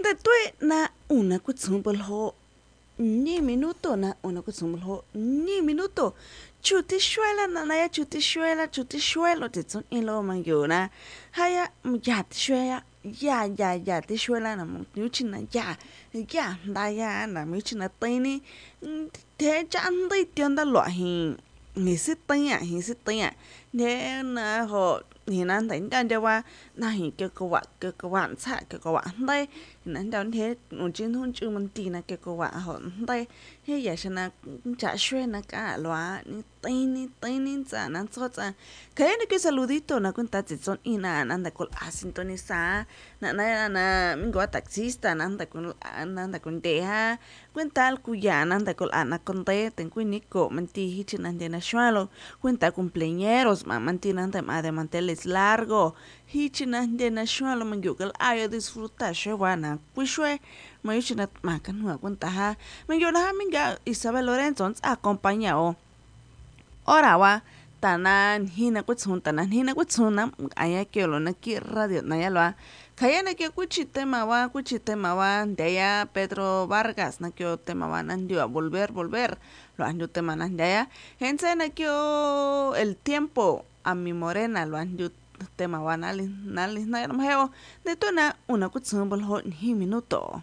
de tue na una kutsumble ho ni minuto na una kutsumble ho ni minuto chuti shuela na ya chuti shuelo te tson in lo man yo na haya ya ti shuela ya ti shuela na mo ni china ya da ya na mi china tini te chan dei tion da lo hi ni si tanya ne na ho ni nan đánhกันจะว่าน่าเห็นเกี่ยวกับว่าใช่เกี่ยวกับว่าได้นั้นเดี๋ยวนี้หนูจิ้นหุ่นจูมันตีนะเกี่ยวกับว่าหอนได้เฮ้ยอยากชนะจะช่วยนะกะล้วนนี่ตีนี่จ้ะนั้นก็จะเคยนึกว่าสลุดิโตนะคุณตาจิตจนอีน่ะนั้นแต่คนอาซินตัวนี้ซะนะมิงก็ว่าแท็กซี่สนั้นแต่คนเดียคุณตาคุยานั้นแต่คนอ่านนักคนเดียแต่คุณนิโก้มันตีฮิชินันเดนะช่วยเราคุณตาcumpleañerosมันตีนั้นแต่มาde manteles largo hichina de national man yugal ayo disfrutar shewana pushwe mayuchina makan huwa kunta ha man yo na minga Isabel Lorenzo acompañado orawa tanan hina kutsun aya que lo na ki radio na ya lo kaya na que kuchitema wa de allá Pedro Vargas na que tema van andio a volver lo andio tema na de allá gente na que el tiempo a mi morena lo andio tema van nalis na mheo de tona una kutsun bol ho ni minuto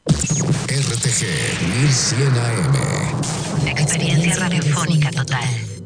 RTG 1100 AM. Experiencia radiofónica total.